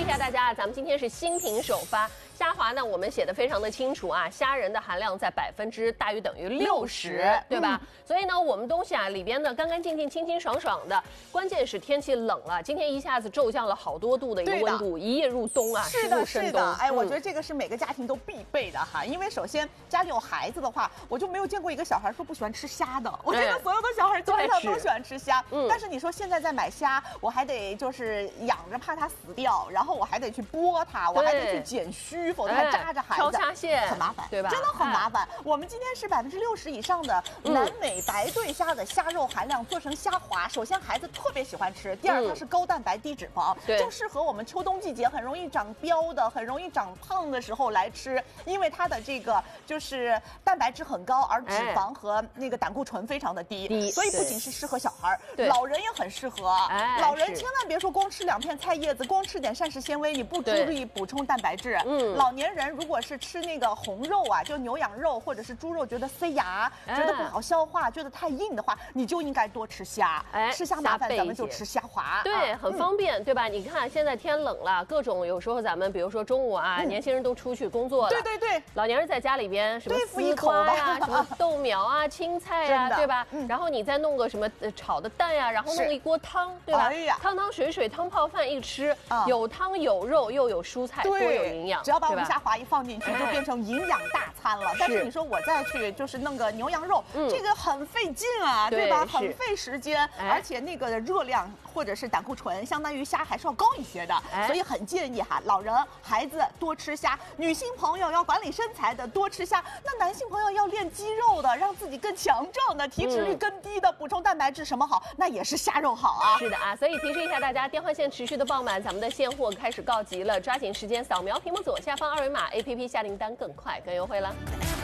下大家，咱们今天是新品首发。虾滑呢，我们写的非常的清楚啊，虾仁的含量在大于等于60%，对吧？所以呢，我们东西啊里边呢干干净净、清清爽爽的。关键是天气冷了，今天一下子骤降了好多度的一个温度，一夜入冬啊， 是的， 是的。 哎，我觉得这个是每个家庭都必备的哈，因为首先家里有孩子的话，我就没有见过一个小孩说不喜欢吃虾的。我觉得所有的小孩基本上都喜欢吃虾。但是你说现在在买虾，我还得就是养着怕它死掉，然后我还得去剥它，我还得去剪须，否则还扎着孩子， 挑虾线很麻烦， 对吧？ 真的很麻烦。我们今天是60%以上的蓝美白对虾的虾肉含量做成虾滑，首先孩子特别喜欢吃，第二它是高蛋白低脂肪，就适合我们秋冬季节很容易长膘的、很容易长胖的时候来吃，因为它的这个就是蛋白质很高，而脂肪和那个胆固醇非常的低，所以不仅是适合小孩，老人也很适合。老人千万别说光吃2片菜叶子，光吃点膳食纤维，你不注意补充蛋白质。老年人如果是吃那个红肉啊，就牛羊肉或者是猪肉，觉得塞牙，觉得不好消化，觉得太硬的话，你就应该多吃虾。吃虾麻烦，咱们就吃虾滑。 对，很方便，对吧？你看现在天冷了，各种有时候咱们比如说中午啊，年轻人都出去工作了， 对， 老年人在家里边什么丝瓜呀、什么豆苗啊、青菜呀，对吧？然后你再弄个什么炒的蛋呀，然后弄一锅汤，对吧？汤汤水水汤泡饭一吃，有汤有肉又有蔬菜，多有营养。 只要把我们虾滑一放进去，就变成营养大餐了。但是你说我再去就是弄个牛羊肉，这个很费劲啊，对吧？很费时间，而且那个热量或者是胆固醇，相当于虾还是要高一些的，所以很建议哈，老人、孩子多吃虾，女性朋友要管理身材的多吃虾，那男性朋友要练肌肉的，让自己更强壮的，体脂率更低的，补充蛋白质什么好，那也是虾肉好啊。 是的啊，所以提示一下大家，电话线持续的爆满，咱们的现货开始告急了，抓紧时间扫描屏幕左下方2维码 ，APP 下订单更快更优惠了。